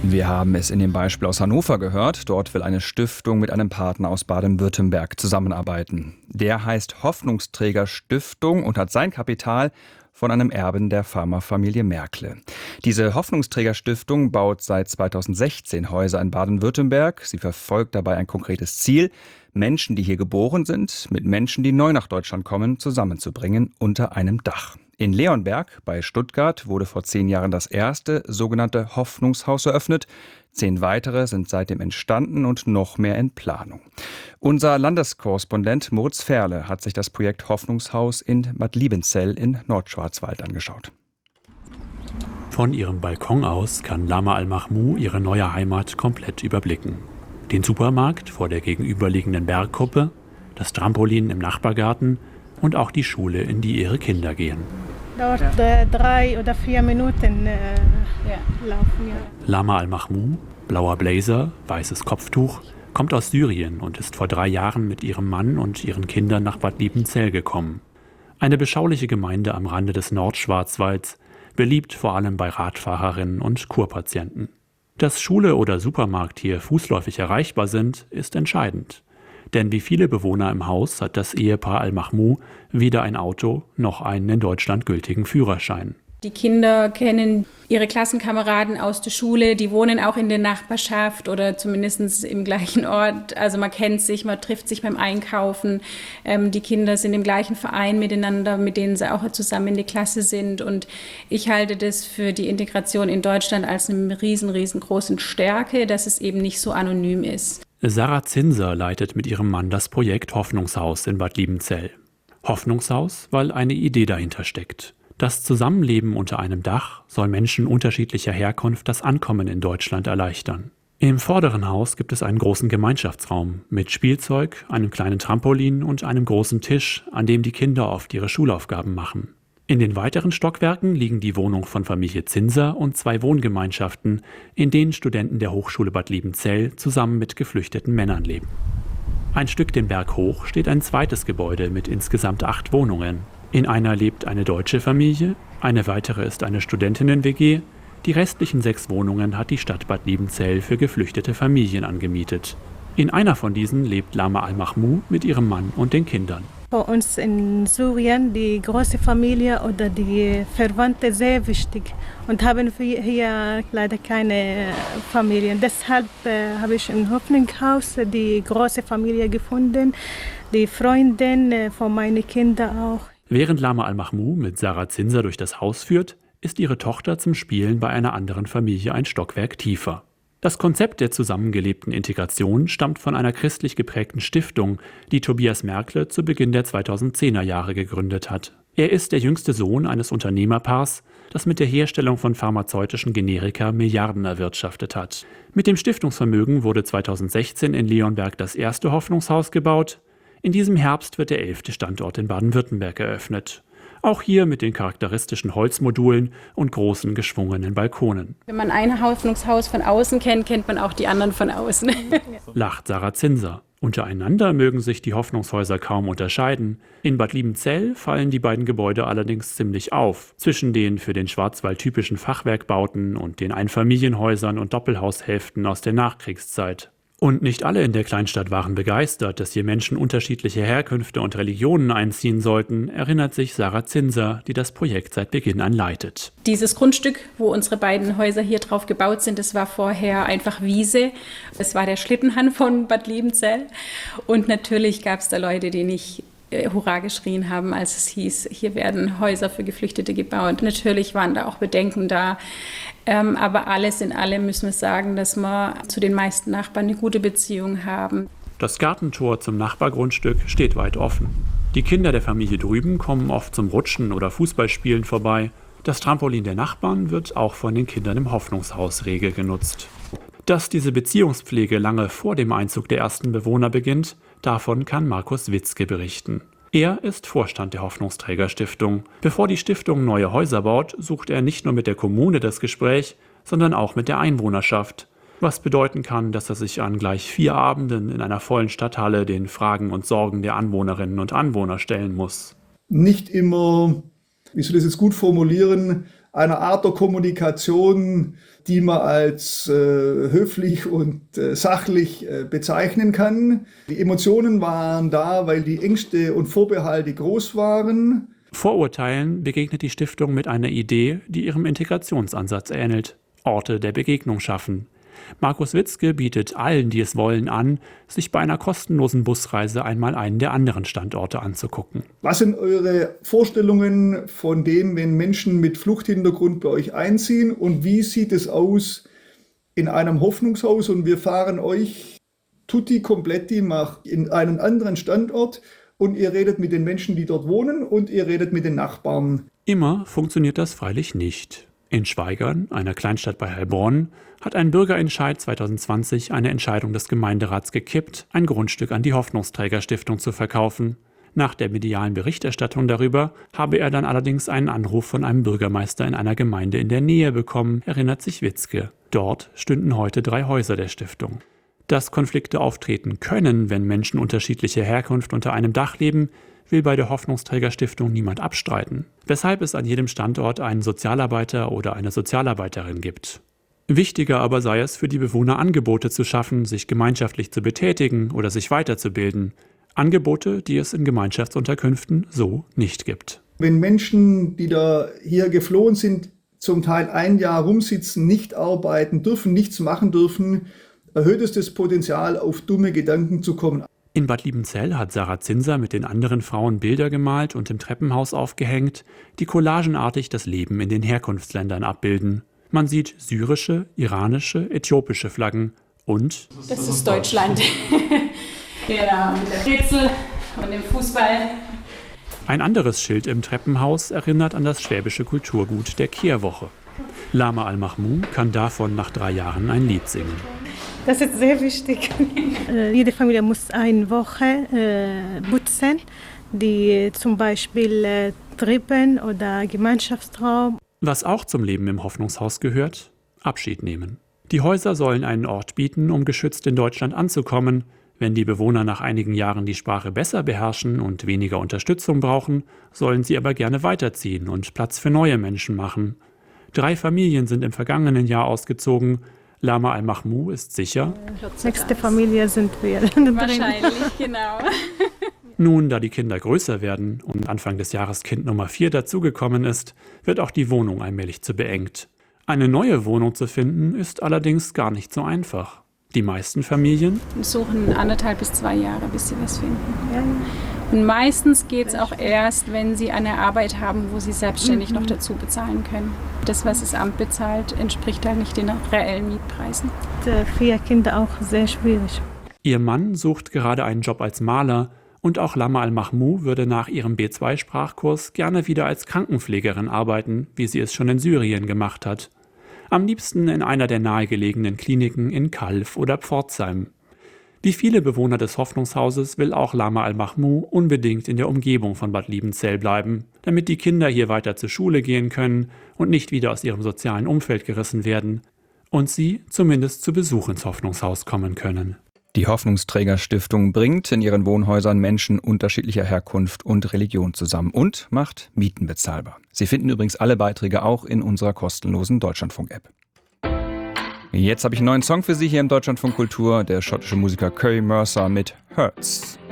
Wir haben es in dem Beispiel aus Hannover gehört. Dort will eine Stiftung mit einem Partner aus Baden-Württemberg zusammenarbeiten. Der heißt Hoffnungsträger Stiftung und hat sein Kapital von einem Erben der Pharmafamilie Merkle. Diese Hoffnungsträger Stiftung baut seit 2016 Häuser in Baden-Württemberg. Sie verfolgt dabei ein konkretes Ziel: Menschen, die hier geboren sind, mit Menschen, die neu nach Deutschland kommen, zusammenzubringen unter einem Dach. In Leonberg bei Stuttgart wurde vor 10 Jahren das erste sogenannte Hoffnungshaus eröffnet. 10 weitere sind seitdem entstanden und noch mehr in Planung. Unser Landeskorrespondent Moritz Ferle hat sich das Projekt Hoffnungshaus in Bad Liebenzell in Nordschwarzwald angeschaut. Von ihrem Balkon aus kann Lama Al-Mahmou ihre neue Heimat komplett überblicken. Den Supermarkt vor der gegenüberliegenden Bergkuppe, das Trampolin im Nachbargarten und auch die Schule, in die ihre Kinder gehen. Dort 3 oder 4 Minuten laufen. Ja. Lama Al-Mahmou, blauer Blazer, weißes Kopftuch, kommt aus Syrien und ist vor 3 Jahren mit ihrem Mann und ihren Kindern nach Bad Liebenzell gekommen. Eine beschauliche Gemeinde am Rande des Nordschwarzwalds, beliebt vor allem bei Radfahrerinnen und Kurpatienten. Dass Schule oder Supermarkt hier fußläufig erreichbar sind, ist entscheidend. Denn wie viele Bewohner im Haus hat das Ehepaar Al-Mahmou weder ein Auto noch einen in Deutschland gültigen Führerschein. Die Kinder kennen ihre Klassenkameraden aus der Schule, die wohnen auch in der Nachbarschaft oder zumindest im gleichen Ort. Also man kennt sich, man trifft sich beim Einkaufen. Die Kinder sind im gleichen Verein miteinander, mit denen sie auch zusammen in der Klasse sind. Und ich halte das für die Integration in Deutschland als eine riesengroße Stärke, dass es eben nicht so anonym ist. Sarah Zinser leitet mit ihrem Mann das Projekt Hoffnungshaus in Bad Liebenzell. Hoffnungshaus, weil eine Idee dahinter steckt. Das Zusammenleben unter einem Dach soll Menschen unterschiedlicher Herkunft das Ankommen in Deutschland erleichtern. Im vorderen Haus gibt es einen großen Gemeinschaftsraum mit Spielzeug, einem kleinen Trampolin und einem großen Tisch, an dem die Kinder oft ihre Schulaufgaben machen. In den weiteren Stockwerken liegen die Wohnung von Familie Zinser und 2 Wohngemeinschaften, in denen Studenten der Hochschule Bad Liebenzell zusammen mit geflüchteten Männern leben. Ein Stück den Berg hoch steht ein zweites Gebäude mit insgesamt 8 Wohnungen. In einer lebt eine deutsche Familie, eine weitere ist eine Studentinnen-WG. Die restlichen 6 Wohnungen hat die Stadt Bad Liebenzell für geflüchtete Familien angemietet. In einer von diesen lebt Lama Al-Mahmou mit ihrem Mann und den Kindern. Für uns in Syrien die große Familie oder die Verwandte sehr wichtig und haben wir hier leider keine Familien. Deshalb habe ich im Hoffnungshaus die große Familie gefunden, die Freundin von meinen Kindern auch. Während Lama Al-Mahmou mit Sarah Zinser durch das Haus führt, ist ihre Tochter zum Spielen bei einer anderen Familie ein Stockwerk tiefer. Das Konzept der zusammengelebten Integration stammt von einer christlich geprägten Stiftung, die Tobias Merkle zu Beginn der 2010er Jahre gegründet hat. Er ist der jüngste Sohn eines Unternehmerpaars, das mit der Herstellung von pharmazeutischen Generika Milliarden erwirtschaftet hat. Mit dem Stiftungsvermögen wurde 2016 in Leonberg das erste Hoffnungshaus gebaut. In diesem Herbst wird der 11. Standort in Baden-Württemberg eröffnet. Auch hier mit den charakteristischen Holzmodulen und großen geschwungenen Balkonen. Wenn man ein Hoffnungshaus von außen kennt, kennt man auch die anderen von außen. Lacht Sarah Zinser. Untereinander mögen sich die Hoffnungshäuser kaum unterscheiden. In Bad Liebenzell fallen die beiden Gebäude allerdings ziemlich auf. Zwischen den für den Schwarzwald typischen Fachwerkbauten und den Einfamilienhäusern und Doppelhaushälften aus der Nachkriegszeit. Und nicht alle in der Kleinstadt waren begeistert, dass hier Menschen unterschiedlicher Herkünfte und Religionen einziehen sollten, erinnert sich Sarah Zinser, die das Projekt seit Beginn an leitet. Dieses Grundstück, wo unsere beiden Häuser hier drauf gebaut sind, das war vorher einfach Wiese. Es war der Schlittenhahn von Bad Liebenzell. Und natürlich gab es da Leute, die nicht Hurra geschrien haben, als es hieß, hier werden Häuser für Geflüchtete gebaut. Natürlich waren da auch Bedenken da. Aber alles in allem müssen wir sagen, dass wir zu den meisten Nachbarn eine gute Beziehung haben. Das Gartentor zum Nachbargrundstück steht weit offen. Die Kinder der Familie drüben kommen oft zum Rutschen oder Fußballspielen vorbei. Das Trampolin der Nachbarn wird auch von den Kindern im Hoffnungshaus rege genutzt. Dass diese Beziehungspflege lange vor dem Einzug der ersten Bewohner beginnt, davon kann Markus Witzke berichten. Er ist Vorstand der Hoffnungsträger-Stiftung. Bevor die Stiftung neue Häuser baut, sucht er nicht nur mit der Kommune das Gespräch, sondern auch mit der Einwohnerschaft. Was bedeuten kann, dass er sich an gleich 4 Abenden in einer vollen Stadthalle den Fragen und Sorgen der Anwohnerinnen und Anwohner stellen muss. Nicht immer, wie soll ich das jetzt gut formulieren, einer Art der Kommunikation, die man als höflich und sachlich bezeichnen kann. Die Emotionen waren da, weil die Ängste und Vorbehalte groß waren. Vorurteilen begegnet die Stiftung mit einer Idee, die ihrem Integrationsansatz ähnelt: Orte der Begegnung schaffen. Markus Witzke bietet allen, die es wollen, an, sich bei einer kostenlosen Busreise einmal einen der anderen Standorte anzugucken. Was sind eure Vorstellungen von dem, wenn Menschen mit Fluchthintergrund bei euch einziehen? Und wie sieht es aus in einem Hoffnungshaus? Und wir fahren euch tutti completi in einen anderen Standort und ihr redet mit den Menschen, die dort wohnen, und ihr redet mit den Nachbarn. Immer funktioniert das freilich nicht. In Schweigern, einer Kleinstadt bei Heilbronn, hat ein Bürgerentscheid 2020 eine Entscheidung des Gemeinderats gekippt, ein Grundstück an die Hoffnungsträger-Stiftung zu verkaufen. Nach der medialen Berichterstattung darüber habe er dann allerdings einen Anruf von einem Bürgermeister in einer Gemeinde in der Nähe bekommen, erinnert sich Witzke. Dort stünden heute 3 Häuser der Stiftung. Dass Konflikte auftreten können, wenn Menschen unterschiedlicher Herkunft unter einem Dach leben, will bei der Hoffnungsträger-Stiftung niemand abstreiten, weshalb es an jedem Standort einen Sozialarbeiter oder eine Sozialarbeiterin gibt. Wichtiger aber sei es, für die Bewohner Angebote zu schaffen, sich gemeinschaftlich zu betätigen oder sich weiterzubilden. Angebote, die es in Gemeinschaftsunterkünften so nicht gibt. Wenn Menschen, die da hier geflohen sind, zum Teil ein Jahr rumsitzen, nicht arbeiten dürfen, nichts machen dürfen, erhöht es das Potenzial, auf dumme Gedanken zu kommen. In Bad Liebenzell hat Sarah Zinser mit den anderen Frauen Bilder gemalt und im Treppenhaus aufgehängt, die collagenartig das Leben in den Herkunftsländern abbilden. Man sieht syrische, iranische, äthiopische Flaggen und... Das ist Deutschland. Genau, mit der Brezel und dem Fußball. Ein anderes Schild im Treppenhaus erinnert an das schwäbische Kulturgut der Kehrwoche. Lama Al-Mahmou kann davon nach 3 Jahren ein Lied singen. Das ist sehr wichtig. Jede Familie muss eine Woche putzen, die zum Beispiel Treppen oder Gemeinschaftsraum. Was auch zum Leben im Hoffnungshaus gehört: Abschied nehmen. Die Häuser sollen einen Ort bieten, um geschützt in Deutschland anzukommen. Wenn die Bewohner nach einigen Jahren die Sprache besser beherrschen und weniger Unterstützung brauchen, sollen sie aber gerne weiterziehen und Platz für neue Menschen machen. 3 Familien sind im vergangenen Jahr ausgezogen. Lama Al-Mahmou ist sicher: Nächste Familie sind wir. Wahrscheinlich, genau. Nun, da die Kinder größer werden und Anfang des Jahres Kind Nummer 4 dazugekommen ist, wird auch die Wohnung allmählich zu beengt. Eine neue Wohnung zu finden, ist allerdings gar nicht so einfach. Die meisten Familien suchen 1,5 bis 2 Jahre, bis sie was finden. Und meistens geht es auch erst, wenn sie eine Arbeit haben, wo sie selbstständig noch dazu bezahlen können. Das, was das Amt bezahlt, entspricht halt nicht den reellen Mietpreisen. Für 4 Kinder auch sehr schwierig. Ihr Mann sucht gerade einen Job als Maler und auch Lama Al-Mahmou würde nach ihrem B2-Sprachkurs gerne wieder als Krankenpflegerin arbeiten, wie sie es schon in Syrien gemacht hat. Am liebsten in einer der nahegelegenen Kliniken in Calw oder Pforzheim. Wie viele Bewohner des Hoffnungshauses will auch Lama Al-Mahmou unbedingt in der Umgebung von Bad Liebenzell bleiben, damit die Kinder hier weiter zur Schule gehen können und nicht wieder aus ihrem sozialen Umfeld gerissen werden und sie zumindest zu Besuch ins Hoffnungshaus kommen können. Die Hoffnungsträger-Stiftung bringt in ihren Wohnhäusern Menschen unterschiedlicher Herkunft und Religion zusammen und macht Mieten bezahlbar. Sie finden übrigens alle Beiträge auch in unserer kostenlosen Deutschlandfunk-App. Jetzt habe ich einen neuen Song für Sie hier im Deutschlandfunk Kultur, der schottische Musiker Curry Mercer mit Hurts.